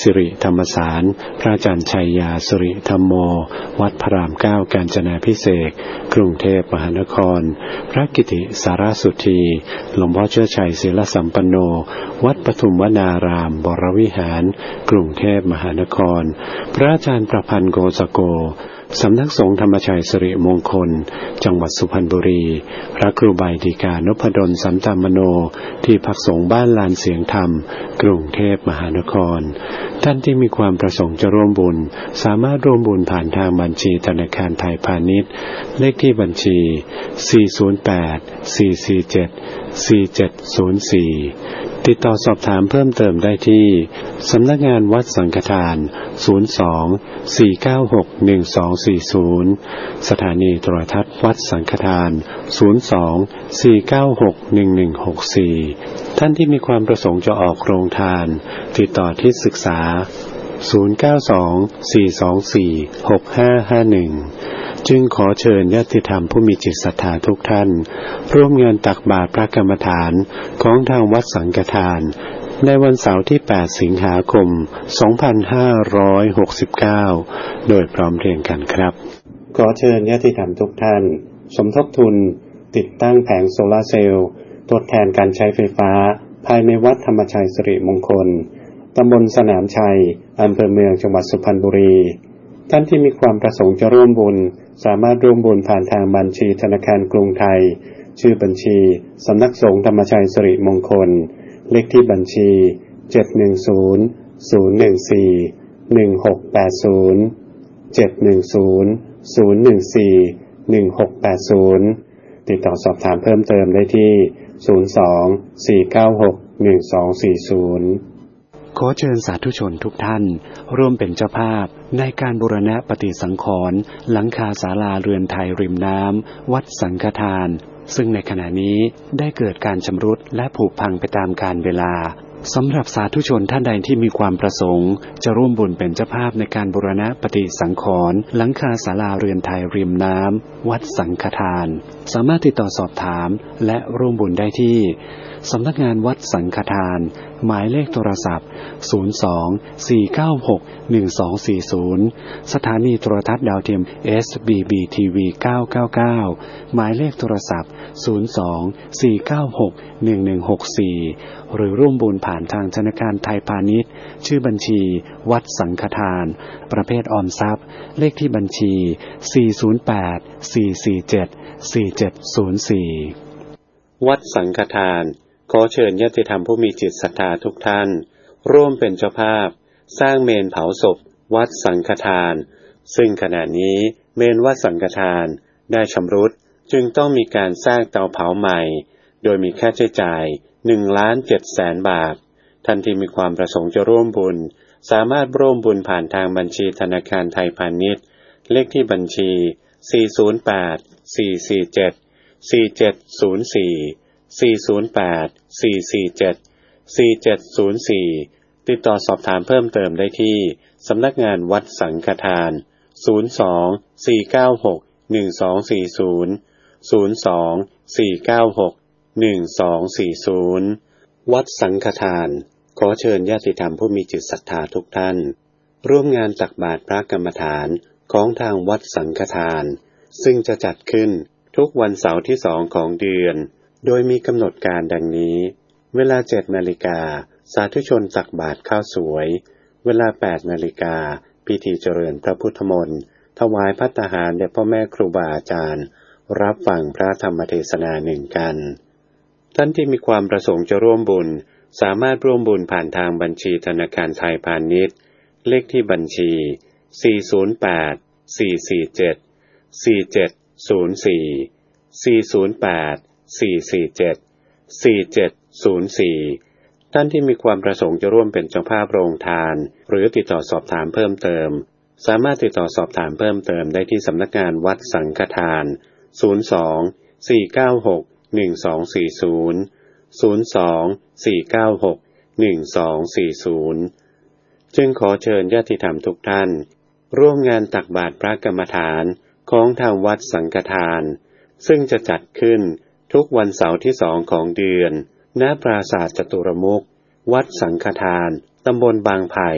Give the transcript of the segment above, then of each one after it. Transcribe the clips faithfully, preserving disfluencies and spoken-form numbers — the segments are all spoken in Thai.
สิริธรรมสารพระอาจารย์ชัยยาสิริธรรมโมวัดพระรามเก้ากาญจนาภิเษกกรุงเทพมหานครพระกิติสารสุธีหลวงพ่อเชื้อชัยศิลสัมปันโนวัดปทุมวนารามบรวิหารกรุงเทพมหานครพระอาจารย์ประพันธ์โกสโกสำนักสงฆ์ธรรมชัยสิริมงคลจังหวัดสุพรรณบุรีพระครูใบดีกานพดลสันตามโนที่พักสงฆ์บ้านลานเสียงธรรมกรุงเทพมหานครท่านที่มีความประสงค์จะร่วมบุญสามารถร่วมบุญผ่านทางบัญชีธนาคารไทยพาณิชย์เลขที่บัญชีสี่ ศูนย์ แปด สี่ สี่ เจ็ด สี่ เจ็ด ศูนย์ สี่ติดต่อสอบถามเพิ่มเติมได้ที่สำนักงานวัดสังฆทานศูนย์ สอง สี่ เก้า หก หนึ่ง สอง สี่ ศูนย์สถานีโทรทัศน์วัดสังฆทานศูนย์ สอง สี่ เก้า หก หนึ่ง หนึ่ง หก สี่ท่านที่มีความประสงค์จะออกโรงทานติดต่อที่ศึกษาศูนย์ เก้า สอง สี่ สอง สี่ หก ห้า ห้า หนึ่งจึงขอเชิญญาติธรรมผู้มีจิตศรัทธาทุกท่านร่วมงานตักบาตรพระกรรมฐานของทางวัดสังฆทานในวันเสาร์ที่แปดสิงหาคมสองพันห้าร้อยหกสิบเก้าโดยพร้อมเพรียงกันครับขอเชิญญาติธรรมทุกท่านสมทบทุนติดตั้งแผงโซลาร์เซลล์ทดแทนการใช้ไฟฟ้าภายในวัดธรรมชัยสิริมงคลตำบลสนามชัยอำเภอเมืองจังหวัดสุพรรณบุรีท่านที่มีความประสงค์จะร่วมบุญสามารถร่วมบุญผ่านทางบัญชีธนาคารกรุงไทยชื่อบัญชีสำนักสงฆ์ธรรมชัยสิริมงคลเลขที่บัญชีเจ็ด หนึ่ง ศูนย์ ศูนย์ หนึ่ง สี่ หนึ่ง หก แปด ศูนย์ เจ็ด หนึ่ง ศูนย์ ศูนย์ หนึ่ง สี่ หนึ่ง หก แปด ศูนย์ติดต่อสอบถามเพิ่มเติมได้ที่ศูนย์ สอง สี่ เก้า หก หนึ่ง สอง สี่ ศูนย์ขอเชิญสาธุชนทุกท่านร่วมเป็นเจ้าภาพในการบูรณะปฏิสังขรณ์หลังคาศาลาเรือนไทยริมน้ำวัดสังฆทานซึ่งในขณะนี้ได้เกิดการชำรุดและผุพังไปตามกาลเวลาสำหรับสาธุชนท่านใดที่มีความประสงค์จะร่วมบุญเป็นเจ้าภาพในการบูรณะปฏิสังขรณ์หลังคาศาลาเรือนไทยริมน้ำวัดสังฆทานสามารถติดต่อสอบถามและร่วมบุญได้ที่สำนักงานวัดสังฆทานหมายเลขโทรศัพท์ศูนย์ สอง สี่ เก้า หก หนึ่ง สอง สี่ ศูนย์สถานีโทรทัศน์ดาวเทียม เอส บี บี ที วี เก้า เก้า เก้าหมายเลขโทรศัพท์ศูนย์ สอง สี่ เก้า หก หนึ่ง หนึ่ง หก สี่หรือร่วมบุญผ่านทางธนาคารไทยพาณิชย์ชื่อบัญชีวัดสังฆทานประเภทออมทรัพย์เลขที่บัญชีสี่ ศูนย์ แปด สี่ สี่ เจ็ด สี่ เจ็ด ศูนย์ สี่วัดสังฆทานขอเชิญญาติธรรมผู้มีจิตศรัทธาทุกท่านร่วมเป็นเจ้าภาพสร้างเมนเผาศพวัดสังฆทานซึ่งขณะนี้เมนวัดสังฆทานได้ชำรุดจึงต้องมีการสร้างเตาเผาใหม่โดยมีค่าใช้จ่ายหนึ่งล้านเจ็ดแสนบาทท่านที่มีความประสงค์จะร่วมบุญสามารถร่วมบุญผ่านทางบัญชีธนาคารไทยพาณิชย์เลขที่บัญชีสี่ ศูนย์ แปด สี่ สี่ เจ็ด สี่ เจ็ด ศูนย์ สี่สี่ ศูนย์ แปด สี่ สี่ เจ็ด สี่ เจ็ด ศูนย์ สี่ติดต่อสอบถามเพิ่มเติมได้ที่สำนักงานวัดสังฆทานศูนย์ สอง สี่ เก้า หก หนึ่ง สอง สี่ ศูนย์ ศูนย์ สอง สี่ เก้า หก หนึ่ง สอง สี่ ศูนย์วัดสังฆทานขอเชิญญาติธรรมผู้มีจิตศรัทธาทุกท่านร่วมงานตักบาตรพระกรรมฐานของทางวัดสังฆทานซึ่งจะจัดขึ้นทุกวันเสาร์ที่สองของเดือนโดยมีกำหนดการดังนี้เวลาเจ็ดนาฬิกาสาธุชนตักบาตรข้าวสวยเวลาแปดนาฬิกาพิธีเจริญพระพุทธมนต์ถวายภัตตาหารแด่พ่อแม่ครูบาอาจารย์รับฟังพระธรรมเทศนาหนึ่งกันท่านที่มีความประสงค์จะร่วมบุญสามารถร่วมบุญผ่านทางบัญชีธนาคารไทยพาณิชย์เลขที่บัญชีสี่ ศูนย์ แปด สี่ สี่ เจ็ด สี่ เจ็ด ศูนย์ สี่ สี่ ศูนย์ แปด สี่ สี่ เจ็ด สี่ เจ็ด ศูนย์ สี่ท่านที่มีความประสงค์จะร่วมเป็นเจ้าภาพโรงทานหรือติดต่อสอบถามเพิ่มเติมสามารถติดต่อสอบถามเพิ่มเติมได้ที่สำนักงานวัดสังฆทานศูนย์ สอง สี่ เก้า หก หนึ่ง สอง สี่ ศูนย์ ศูนย์ สอง สี่ เก้า หก หนึ่ง สอง สี่ ศูนย์จึงขอเชิญญาติธรรมทุกท่านร่วมงานตักบาตรพระกรรมฐานของทางวัดสังฆทานซึ่งจะจัดขึ้นทุกวันเสาร์ที่สองของเดือนณปราสาทจตุรมุขวัดสังฆทานตำบลบางไผ่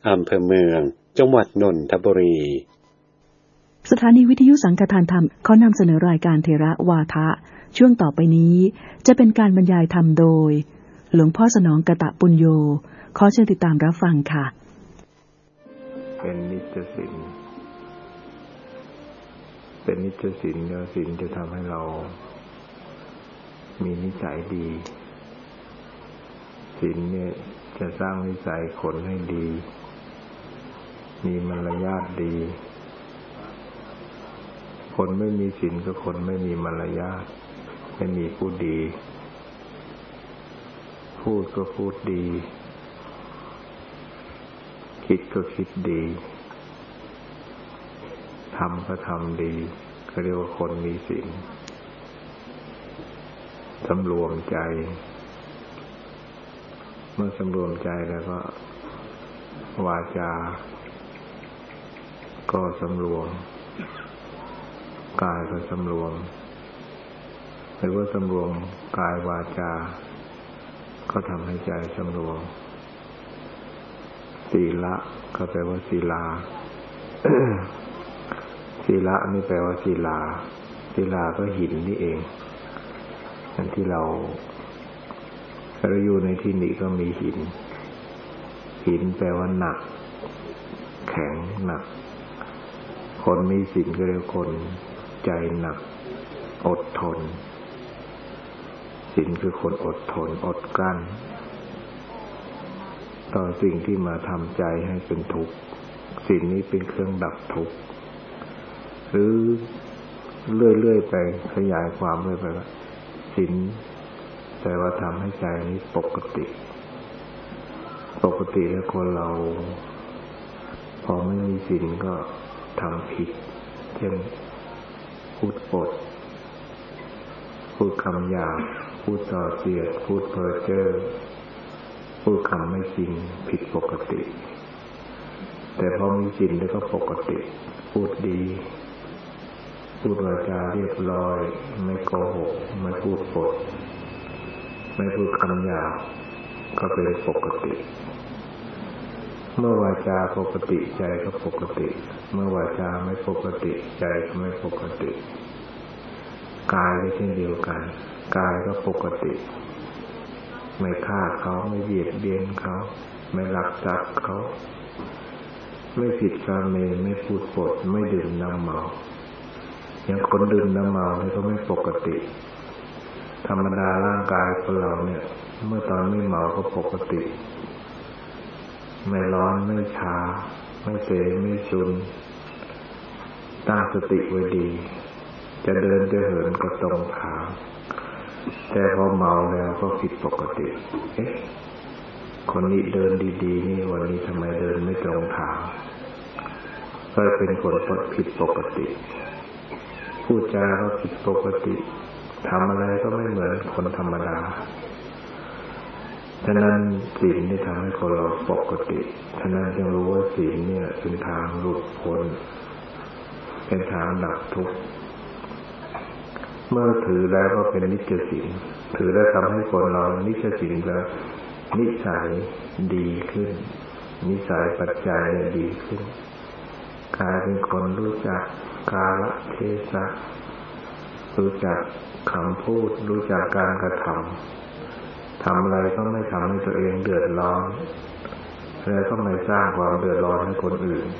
อำเภอเมืองจังหวัดนนทบุรีสถานีวิทยุสังฆทานธรรมขอนำเสนอรายการเทระวาทะช่วงต่อไปนี้จะเป็นการบรรยายธรรมโดยหลวงพ่อสนองกตปุญโญขอเชิญติดตามรับฟังค่ะเป็นนิจศีลเป็นนิจศีลแล้วศีลจะทำให้เรามีนิสัยดีศีลเนี่ยจะสร้างนิสัยคนให้ดีมีมารยาทดีคนไม่มีศีลก็คนไม่มีมารยาทไม่มีผู้ดีพูดก็พูดดีคิดก็คิดดีทำก็ทำดีเขาเรียกว่าคนมีศีลสำรวมใจเมื่อสำรวมใจแล้วก็วาจาก็สำรวมกายก็สำรวมหรือว่าสำรวมกายวาจาก็ทำให้ใจสำรวมศีละก็แปลว่าศีลา ศีละนี่แปลว่าศิลาศิลาก็หินนี่เองอันที่เราเราอยู่ในที่นี้ก็มีหินหินแปลว่าหนักแข็งหนักคนมีศีลก็เรียกคนใจหนักอดทนศีลคือคนอดทนอดกลั้นต่อสิ่งที่มาทำใจให้เป็นทุกข์ศีลนี้เป็นเครื่องดับทุกข์หรือเรื่อยๆไปขยายความเรื่อยไปว่าศีลแต่ว่าทำให้ใจนี้ปกติปกติแล้วคนเราพอไม่มีศีลก็ทำผิดเช่นพูดปดพูดคำหยาบพูดส่อเสียดพูดเพ้อเจ้อพูดคำไม่จริงผิดปกติแต่พอมีศีลแล้วก็ปกติพูดดีพูดวาจาเรียบร้อยไม่โกหกไม่พูดปดไม่พูดคำหยาบก็เป็นปกติเมื่อวาจาปกติใจก็ปกติเมื่อวาจาไม่ปกติใจก็ไม่ปกติกายก็เช่นเดียวกันกายก็ปกติไม่ฆ่าเขาไม่เบียดเบียนเขาไม่ลักทรัพย์เขาไม่ผิดกาเมไม่พูดปดไม่ดื่มน้ำเมาอย่างคนดื่มน้ำเมาเนี่ยก็ไม่ปกติธรรมดาร่างกายของเราเนี่ยเมื่อตอนไม่เมาก็ปกติไม่ร้อนไม่ชาไม่เสไม่ชุนตั้งสติไว้ดีจะเดินจะเหินก็ตรงทางแต่พอเมาแล้วก็ผิดปกติเอ๊ะคนนี้เดินดีๆนี่วันนี้ทำไมเดินไม่ตรงทางก็เป็นคนผิดปกติพูดจาก็ผิดปกติทำอะไรก็ไม่เหมือนคนธรรมดาฉะนั้นศีลนี่ทำให้คนเราปกติฉะนั้นจึงรู้ว่าศีลเนี่ยเป็นทางหลุดพ้นเป็นทางดับทุกข์เมื่อถือแล้วก็เป็นนิจศีลถือแล้วทำให้คนเรานิจศีลแล้วนิสัยดีขึ้นนิสัยปัจจัยดีขึ้นกลายเป็นคนรู้จักกาลเทศะรู้จักคำพูดรู้จักการกระทำทำอะไรก็ไม่ทำให้ตัวเองเดือดร้อนแล้วก็ไม่สร้างความเดือดร้อนให้คนอื่น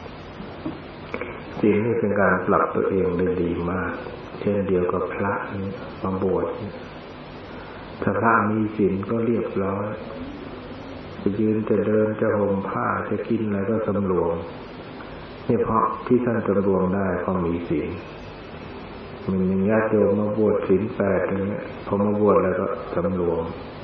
ศีลนี่เป็นการปรับตัวเองได้ดีมากเช่นเดียวกับพระมาบวชถ้าพระมีศีลก็เรียบร้อยจะยืนจะเดินจะห่มผ้าจะกินอะไรก็สำรวมนี่เพราะที่ท่านสำรวมได้เพราะมีศีลมันมีญาติโยมมาบวชศีลแปดอย่างเงี้ยพอมาบวชแล้วก็สำรวม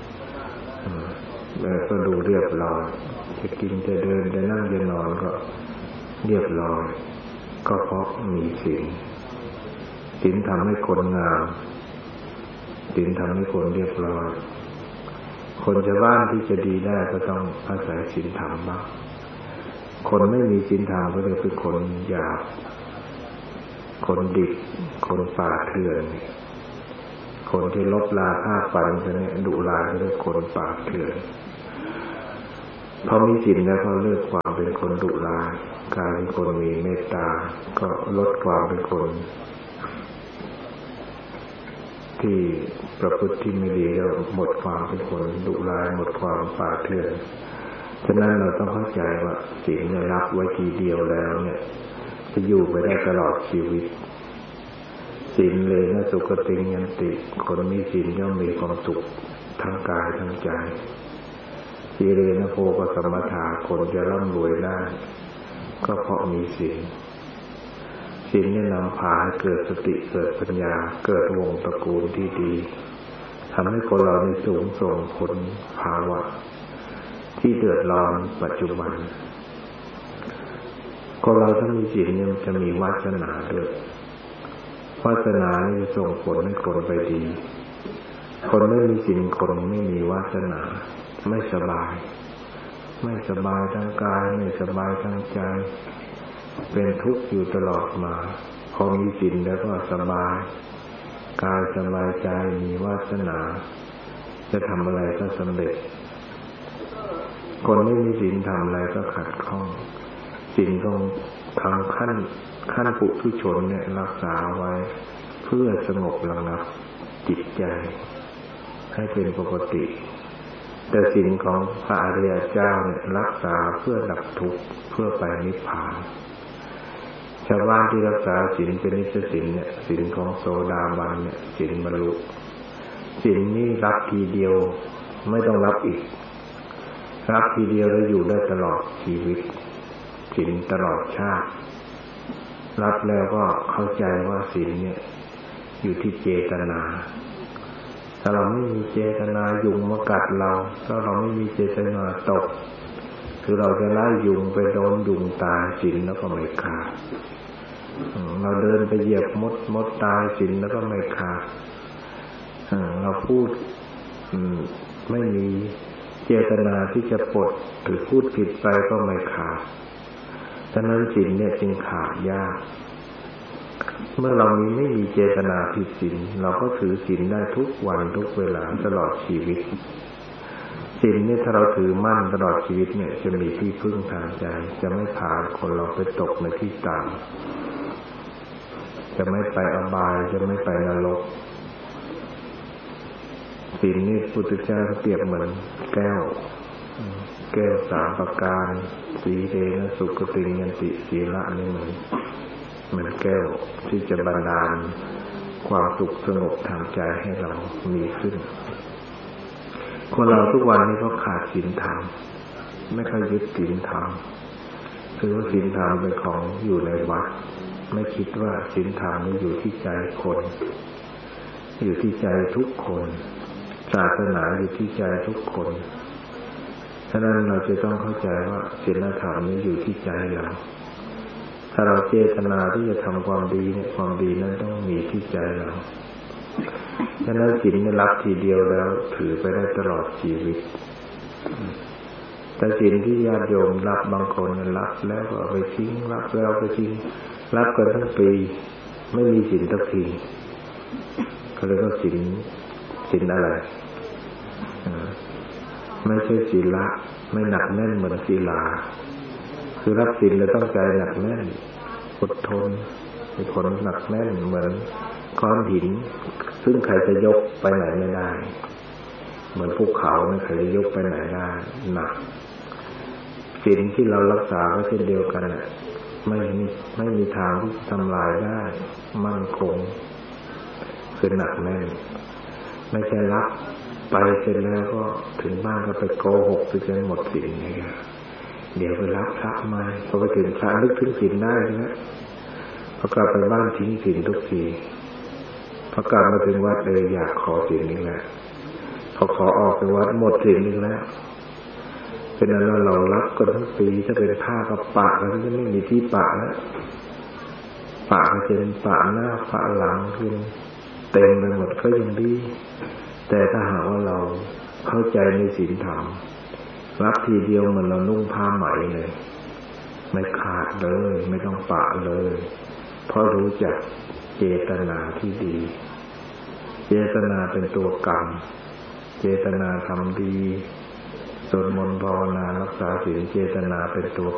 แล้วก็ดูเรียบร้อยจะกินจะเดินจะนั่งจะนอนก็เรียบร้อยก็เพราะมีศีลศีลทำให้คนงามศีลทำให้คนเรียบร้อยคนชาวบ้านที่จะดีได้ก็ต้องอาศัยศีลธรรมบ้างคนไม่มีศีลธรรมก็จะเป็นคนหยาบคนดิบคนป่าเถื่อนคนที่ลบลาฆ่าฟันกันเนี่ยดุร้ายก็เรียกคนป่าเถื่อนพอมีศีลแล้วเขาเลิกความเป็นคนดุร้ายกลายเป็นคนมีเมตตาก็ลดความเป็นคนที่ประพฤติที่ไม่ดีแล้วหมดความเป็นคนดุร้ายหมดความป่าเถื่อนฉะนั้นเราต้องเข้าใจว่าศีลเนี่ยรับไว้ทีเดียวแล้วเนี่ยจะอยู่ไปได้ตลอดชีวิตศีลเลยนะสุขติยันติคนมีศีลย่อมมีความสุขทั้งกายทั้งใจศีเลนะโภคสัมปทาคนจะร่ำรวยได้ก็เพราะมีศีลศีลเนี่ยนำพาให้เกิดสติเกิดปัญญาเกิดวงตระกูลที่ดีทำให้คนเราในสูงส่งพ้นภาวะที่เดือดร้อนปัจจุบันคนเราถ้ามีศีลเนี่ยจะมีวาสนาด้วยวาสนาจะส่งผลให้คนไปดีคนไม่มีศีลคนไม่มีวาสนาไม่สบายไม่สบายทั้งกายไม่สบายทั้งใจเป็นทุกข์อยู่ตลอดมาพอมีศีลแล้วก็สบายกายสบายใจมีวาสนาจะทำอะไรก็สำเร็จคนไม่มีศีลทำอะไรก็ขัดข้องศีลต้องทำขั้นขั้นปุถุชนเนี่ยรักษาไว้เพื่อสงบระงับจิตใจให้เป็นปกติแต่ศีลของพระอริยเจ้าเนี่ยรักษาเพื่อดับทุกข์เพื่อไปนิพพานชาวบ้านที่รักษาศีลเป็นนิจศีลเนี่ยศีลของโสดาบันเนี่ยศีลบรรลุศีลนี้รับทีเดียวไม่ต้องรับอีกรับทีเดียวแล้วอยู่ได้ตลอดชีวิตศีลตลอดชาติรับแล้วก็เข้าใจว่าศีลเนี่ยอยู่ที่เจตนาถ้าเราไม่มีเจตนายุงมากัดเราถ้าเราไม่มีเจตนาตกคือเราจะไล่ยุงไปโดนยุงตายศีลแล้วก็ไม่ขาดเราเดินไปเหยียบมดมดตายศีลแล้วก็ไม่ขาดเราพูดไม่มีเจตนาที่จะปลดหรือพูดผิดไปก็ไม่ขาดฉะนั้นศีลเนี่ยจึงขาดยากเมื่อเรามีไม่มีเจตนาผิดศีลเราก็ถือศีลได้ทุกวันทุกเวลาตลอดชีวิตศีลเนี่ยถ้าเราถือมั่นตลอดชีวิตเนี่ยจะมีที่พึ่งทางใจจะไม่พาคนเราไปตกในที่ต่ำจะไม่ไปอบายจะไม่ไปนรกศีลนี่พุทธเจ้าเปรียบเหมือนแก้วแก้วสามประการสีเลนะสุขติยันติศีละนี่เหมือนเหมือนแก้วที่จะบันดาลความสุขสงบทางใจให้เรามีขึ้นคนเราทุกวันนี้ก็ขาดศีลธรรมไม่ค่อยยึดศีลธรรมคือว่าศีลธรรมเป็นของอยู่ในวัดไม่คิดว่าศีลธรรมนี่อยู่ที่ใจคนอยู่ที่ใจทุกคนศาสนาอยู่ที่ใจทุกคนฉะนั้นเราจะต้องเข้าใจว่าศีลธรรมนี้อยู่ที่ใจเราถ้าเราเจตนาที่จะทำความดีเนี่ยความดีนั้นต้องมีที่ใจเราฉะนั้นศีลไม่รับทีเดียวแล้วถือไปได้ตลอดชีวิตแต่ศีลที่ญาติโยมรับบางคนรับแล้วก็เอาไปทิ้งรับแล้วไปทิ้งรับกันทั้งปีไม่มีศีลสักทีเขาเรียกว่าศีลศีลอะไรไม่ใช่ศีลละไม่หนักแน่นเหมือนศีลาคือรับศีลแล้วต้องใจหนักแน่นอดทนเป็นคนหนักแน่นเหมือนก้อนหินซึ่งใครจะยกไปไหนไม่ได้เหมือนภูเขาไม่ใครจะยกไปไหนได้หนักศีลที่เรารักษาก็เช่นเดียวกันน่ะไม่มีไม่มีทางที่ทำลายได้มั่นคงคือหนักแน่นไม่ใช่รับไปเสร็จแล้วก็ถึงบ้านก็ไปโกหกจนหมดศีลเนี่ยเดี๋ยวไปรับพระมาพอไปถึงพระนึกถึงศีลได้แล้วพอกลับไปบ้านทิ้งศีลทุกทีพอกลับมาถึงวัดเลยอยากขอศีลนี่แหละพอขอออกไปวัดหมดศีลนี่แล้วเป็นนั้นเรารับกันทั้งปีถ้าเป็นผ้ากับปะแล้วจะไม่มีที่ปะแล้วปะก็จะเป็นปะหน้าปะหลังคือเต็มไปหมดก็ยังดีแต่ถ้าหากว่าเราเข้าใจในศีลธรรมรับทีเดียวเหมือนเรานุ่งผ้าไหมเลยไม่ขาดเลยไม่ต้องปะเลยเพราะรู้จักเจตนาที่ดีเจตนาเป็นตัวกรรมเจตนาทำดีสวดมนต์ภาวนารักษาศีลเจตนาเป็นตัว